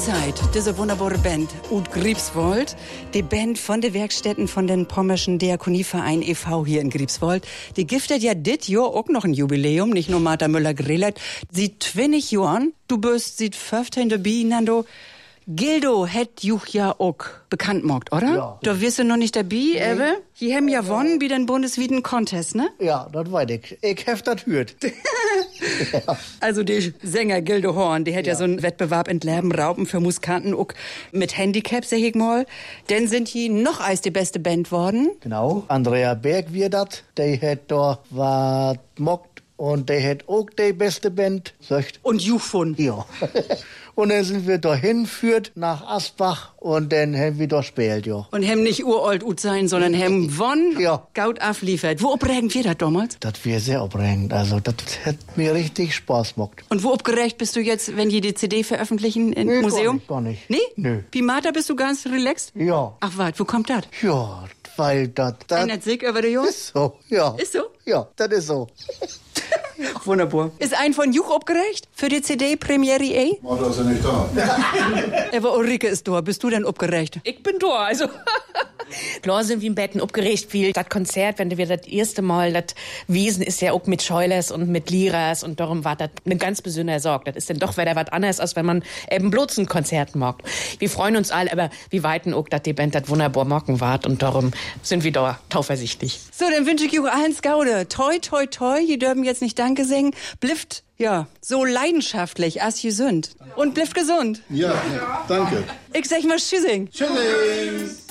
Seaside, diese wunderbare Band, ut Griebswold, die Band von den Werkstätten von den Pommerschen Diakonieverein e.V. hier in Griebswold, die giftet ja dit Jahr auch noch ein Jubiläum, nicht nur Martha Müller-Grelert, sie 20 Jahren, du bist sieht 15 dabei, Nando. Gildo hätt juch ja auch bekannt mogt, oder? Ja. Da wirst du noch nicht dabei, Ebbe? Die haben ja gewonnen bei den bundesweiten Contest, ne? Ja, das weiß ich. Ich hef das hört. Ja. Also der Sänger Gildo Horn, der hat ja so einen Wettbewerb in Lärben Raupen für Musikanten auch mit Handicap, sag ich mal. Denn sind die noch als die beste Band worden. Genau. Andrea Berg wir dat. Der hat da was mockt und der hat auch die beste Band. Sagt. Und Juchfund. Ja. Und dann sind wir da hinführt nach Asbach und dann haben wir da gespielt, ja. Und haben nicht uralt ut sein, sondern haben won, Ja. Gaut abliefert. Wo aufregend wir das damals? Das wäre sehr aufregend. Also, das hat mir richtig Spaß gemacht. Und wo aufgeregt bist du jetzt, wenn die CD veröffentlichen im Museum? Gar nicht. Nee? Nö. Wie Martha, bist du ganz relaxed? Ja. Ach wat, wo kommt das? Ja, weil das Einer Sieg über die Jungs? ist so, ja. Ist so? Ja, das ist so. Wunderbar. Ist ein von Juch abgerecht für die CD-Premiere eh? Martha ist ja nicht da. Aber Ulrike ist da. Bist du denn abgerecht? Ich bin da, also. Klar sind wir im Betten abgeregt viel. Das Konzert, wenn wir das erste Mal, das Wiesen ist ja auch mit Scheulers und mit Liras und darum war das eine ganz besondere Sorge. Das ist dann doch wieder was anderes, als wenn man eben bloß ein Konzert mag. Wir freuen uns alle, aber wir weiten auch, dass die Band das wunderbar mocken wart und darum sind wir da tauversichtlich. So, dann wünsche ich euch allen Gaude. Toi, toi, toi. Die dürfen jetzt nicht Danke singen. Blifft, ja, so leidenschaftlich, as gesund. Und blifft gesund. Ja, danke. Ich sag mal Tschüssing. Tschüss.